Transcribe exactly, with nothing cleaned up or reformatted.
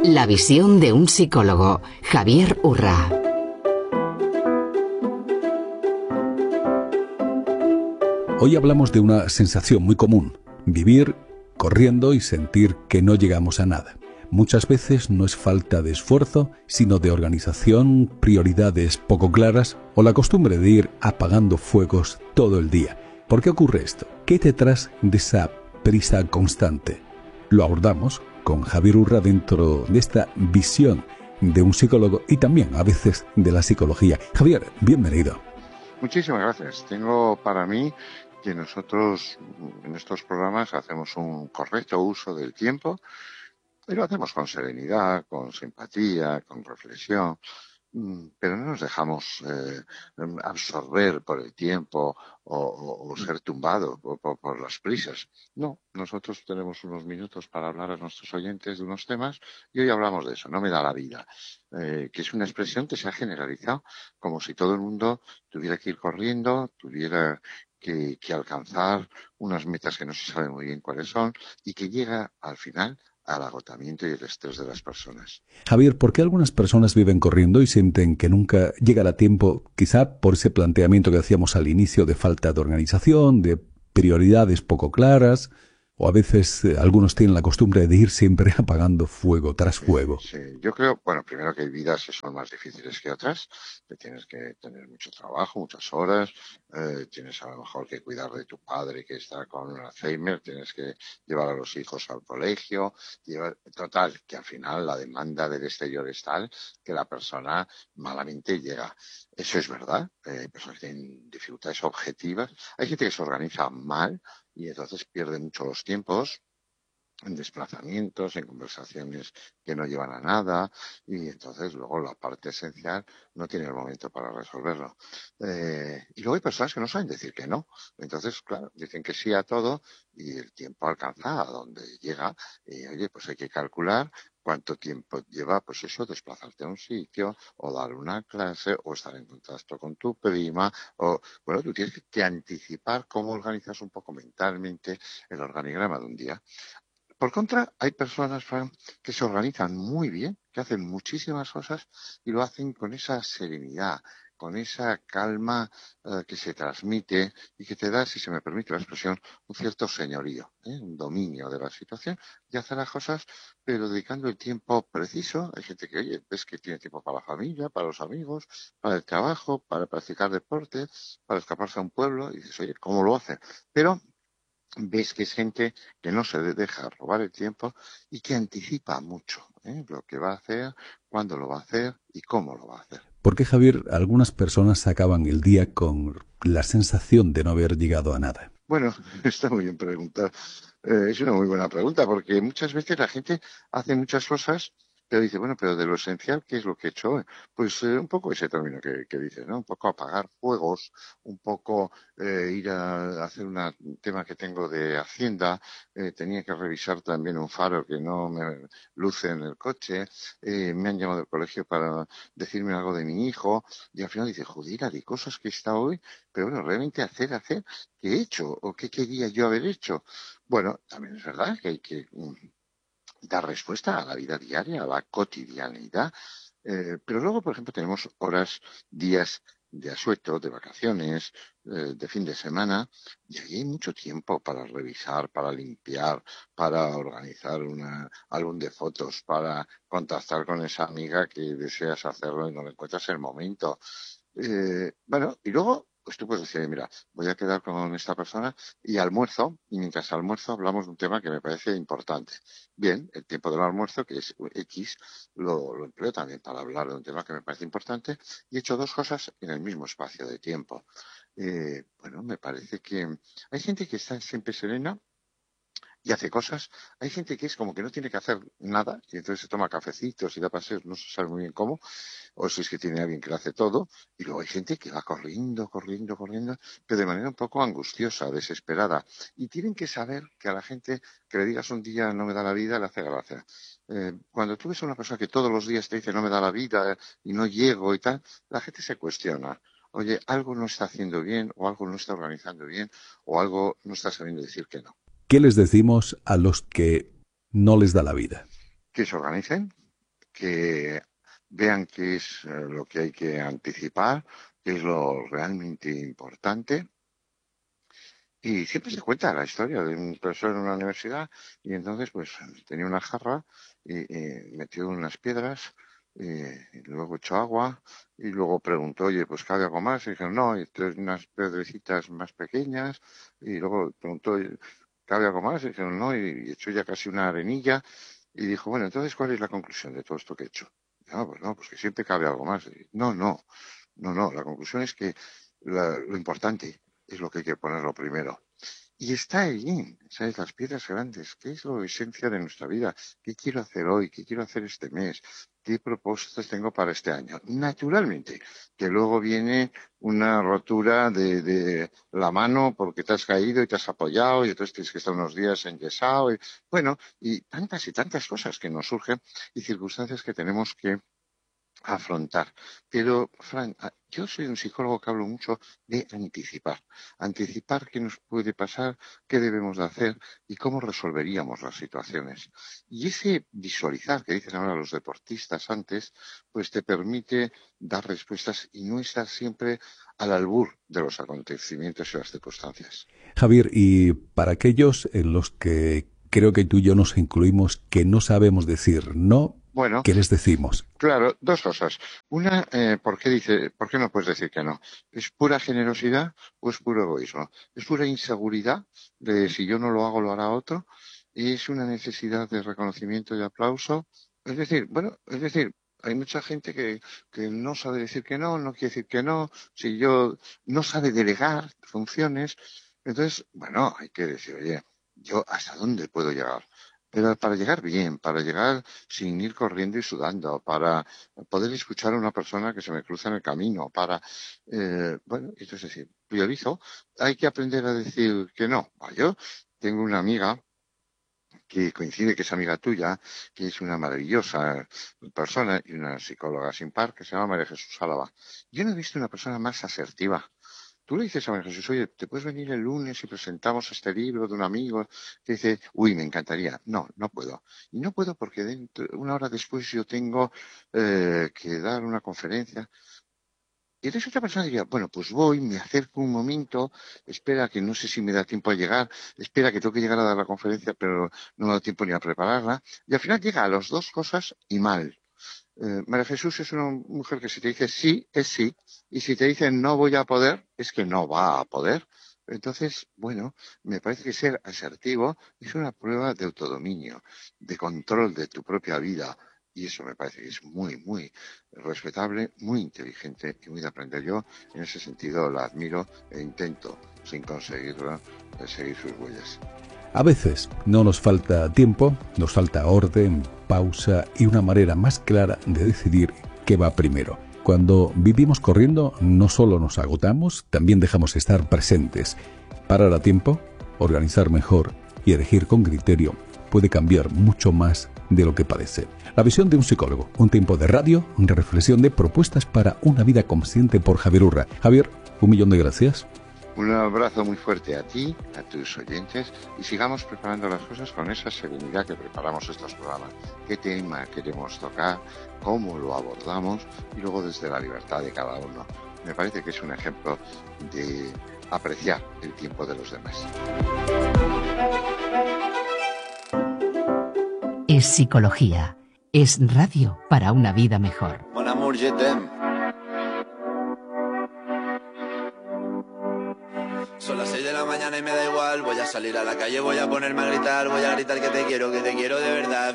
La visión de un psicólogo, Javier Urra. Hoy hablamos de una sensación muy común: vivir corriendo y sentir que no llegamos a nada. Muchas veces no es falta de esfuerzo, sino de organización, prioridades poco claras o la costumbre de ir apagando fuegos todo el día. ¿Por qué ocurre esto? ¿Qué detrás de esa prisa constante? Lo abordamos con Javier Urra dentro de esta visión de un psicólogo y también a veces de la psicología. Javier, bienvenido. Muchísimas gracias. Tengo para mí que nosotros en estos programas hacemos un correcto uso del tiempo y lo hacemos con serenidad, con simpatía, con reflexión, pero no nos dejamos eh, absorber por el tiempo o, o, o ser tumbados por, por, por las prisas. No, nosotros tenemos unos minutos para hablar a nuestros oyentes de unos temas y hoy hablamos de eso, no me da la vida, eh, que es una expresión que se ha generalizado como si todo el mundo tuviera que ir corriendo, tuviera que, que alcanzar unas metas que no se sabe muy bien cuáles son y que llega al final al agotamiento y el estrés de las personas. Javier, ¿por qué algunas personas viven corriendo y sienten que nunca llegan a tiempo? Quizá por ese planteamiento que hacíamos al inicio de falta de organización, de prioridades poco claras, o a veces eh, algunos tienen la costumbre de ir siempre apagando fuego tras fuego. Sí, sí, yo creo, bueno, primero que hay vidas que son más difíciles que otras, que tienes que tener mucho trabajo, muchas horas, eh, tienes a lo mejor que cuidar de tu padre que está con Alzheimer, tienes que llevar a los hijos al colegio, llevar, total, que al final la demanda del exterior es tal que la persona malamente llega. Eso es verdad, eh, hay personas que tienen dificultades objetivas, hay gente que se organiza mal y entonces pierde mucho los tiempos en desplazamientos, en conversaciones que no llevan a nada y entonces luego la parte esencial no tiene el momento para resolverlo. Eh, y luego hay personas que no saben decir que no. Entonces, claro, dicen que sí a todo y el tiempo alcanza a donde llega y oye, pues hay que calcular cuánto tiempo lleva, pues eso, desplazarte a un sitio o dar una clase o estar en contacto con tu prima o, bueno, tú tienes que anticipar cómo organizas un poco mentalmente el organigrama de un día. Por contra, hay personas, Fran, que se organizan muy bien, que hacen muchísimas cosas y lo hacen con esa serenidad, con esa calma eh, que se transmite y que te da, si se me permite la expresión, un cierto señorío, ¿eh? Un dominio de la situación y hacer las cosas, pero dedicando el tiempo preciso. Hay gente que, oye, ves que tiene tiempo para la familia, para los amigos, para el trabajo, para practicar deporte, para escaparse a un pueblo y dices, oye, ¿cómo lo hace? Pero ves que es gente que no se deja robar el tiempo y que anticipa mucho, ¿eh? Lo que va a hacer, cuándo lo va a hacer y cómo lo va a hacer. ¿Por qué, Javier, algunas personas acaban el día con la sensación de no haber llegado a nada? Bueno, está muy bien preguntar. Eh, es una muy buena pregunta porque muchas veces la gente hace muchas cosas, pero dice, bueno, pero de lo esencial, ¿qué es lo que he hecho hoy? Pues eh, un poco ese término que, que dices, ¿no? Un poco apagar fuegos, un poco eh, ir a hacer una- un tema que tengo de Hacienda, eh, tenía que revisar también un faro que no me luce en el coche, eh, me han llamado del colegio para decirme algo de mi hijo, y al final dice, joder, de cosas que está hoy, pero bueno, realmente hacer, hacer, ¿qué he hecho o qué quería yo haber hecho? Bueno, también es verdad que hay que mm, dar respuesta a la vida diaria, a la cotidianidad. Eh, pero luego, por ejemplo, tenemos horas, días de asueto, de vacaciones, eh, de fin de semana, y ahí hay mucho tiempo para revisar, para limpiar, para organizar un álbum de fotos, para contactar con esa amiga que deseas hacerlo y no le encuentras el momento. Eh, bueno, y luego, pues tú puedes decir, mira, voy a quedar con esta persona y almuerzo, y mientras almuerzo hablamos de un tema que me parece importante. Bien, el tiempo del almuerzo, que es X, lo, lo empleo también para hablar de un tema que me parece importante y he hecho dos cosas en el mismo espacio de tiempo. Eh, bueno, me parece que hay gente que está siempre serena y hace cosas. Hay gente que es como que no tiene que hacer nada y entonces se toma cafecitos y da paseos, no se sabe muy bien cómo, o si es que tiene alguien que lo hace todo, y luego hay gente que va corriendo, corriendo, corriendo, pero de manera un poco angustiosa, desesperada. Y tienen que saber que a la gente que le digas un día no me da la vida, le hace gracia. Eh, cuando tú ves a una persona que todos los días te dice no me da la vida eh, y no llego y tal, la gente se cuestiona. Oye, algo no está haciendo bien, o algo no está organizando bien, o algo no está sabiendo decir que no. ¿Qué les decimos a los que no les da la vida? Que se organicen, que vean qué es eh, lo que hay que anticipar, qué es lo realmente importante. Y siempre se cuenta la historia de un profesor en una universidad y entonces pues tenía una jarra y, y metió unas piedras y, y luego echó agua y luego preguntó, oye, pues ¿cabe algo más? Y dijeron, no, y entonces unas piedrecitas más pequeñas y luego preguntó, ¿cabe algo más? Y dijeron, no, y, y echó ya casi una arenilla y dijo, bueno, entonces ¿cuál es la conclusión de todo esto que he hecho? No, pues no, pues que siempre cabe algo más. Y, no, no, no, no, la conclusión es que la- lo importante es lo que hay que ponerlo primero. Y está ahí, ¿sabes? Las piedras grandes, ¿qué es la esencia de nuestra vida? ¿Qué quiero hacer hoy? ¿Qué quiero hacer este mes? ¿Qué propósitos tengo para este año? Naturalmente, que luego viene una rotura de, de la mano porque te has caído y te has apoyado y entonces tienes que estar unos días enyesado. Y, bueno, y tantas y tantas cosas que nos surgen y circunstancias que tenemos que afrontar. Pero, Fran, a- yo soy un psicólogo que hablo mucho de anticipar. Anticipar qué nos puede pasar, qué debemos de hacer y cómo resolveríamos las situaciones. Y ese visualizar que dicen ahora los deportistas antes, pues te permite dar respuestas y no estar siempre al albur de los acontecimientos y las circunstancias. Javier, y para aquellos en los que creo que tú y yo nos incluimos que no sabemos decir no, Bueno, ¿qué les decimos? claro, dos cosas. Una, eh, ¿por qué dice, por qué no puedes decir que no? ¿Es pura generosidad o es puro egoísmo? ¿Es pura inseguridad de si yo no lo hago, lo hará otro? ¿Es una necesidad de reconocimiento y aplauso? Es decir, bueno, es decir, hay mucha gente que, que no sabe decir que no, no quiere decir que no, si yo no sabe delegar funciones. Entonces, bueno, hay que decir, oye, ¿yo hasta dónde puedo llegar? Pero para llegar bien, para llegar sin ir corriendo y sudando, para poder escuchar a una persona que se me cruza en el camino, para, eh, bueno, esto es decir, priorizo. Hay que aprender a decir que no. Ah, Yo tengo una amiga que coincide que es amiga tuya, que es una maravillosa persona y una psicóloga sin par, que se llama María Jesús Álava. Yo no he visto una persona más asertiva. Tú le dices a María Jesús, oye, ¿te puedes venir el lunes y presentamos este libro de un amigo? Que dice, uy, me encantaría. No, no puedo. Y no puedo porque dentro, una hora después yo tengo eh, que dar una conferencia. Y entonces otra persona diría, bueno, pues voy, me acerco un momento, espera que no sé si me da tiempo a llegar, espera que tengo que llegar a dar la conferencia, pero no me da tiempo ni a prepararla. Y al final llega a las dos cosas y mal. Eh, María Jesús es una mujer que si te dice sí, es sí, y si te dice no voy a poder, es que no va a poder. Entonces, bueno, me parece que ser asertivo es una prueba de autodominio, de control de tu propia vida, y eso me parece que es muy, muy respetable, muy inteligente y muy de aprender. Yo, en ese sentido, la admiro e intento, sin conseguirlo, eh, seguir sus huellas. A veces no nos falta tiempo, nos falta orden, pausa y una manera más clara de decidir qué va primero. Cuando vivimos corriendo, no solo nos agotamos, también dejamos de estar presentes. Parar a tiempo, organizar mejor y elegir con criterio puede cambiar mucho más de lo que parece. La visión de un psicólogo, un tiempo de radio, una reflexión de propuestas para una vida consciente por Javier Urra. Javier, un millón de gracias. Un abrazo muy fuerte a ti, a tus oyentes, y sigamos preparando las cosas con esa serenidad que preparamos estos programas. ¿Qué tema queremos tocar? ¿Cómo lo abordamos? Y luego desde la libertad de cada uno. Me parece que es un ejemplo de apreciar el tiempo de los demás. Es psicología. Es radio para una vida mejor. Mon amour, je t'aime. Son las seis de la mañana y me da igual. Voy a salir a la calle, voy a ponerme a gritar. Voy a gritar que te quiero, que te quiero de verdad.